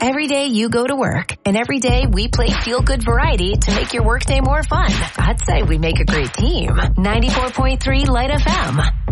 Every day you go to work, and every day we play feel-good variety to make your workday more fun. I'd say we make a great team. 94.3 Light FM.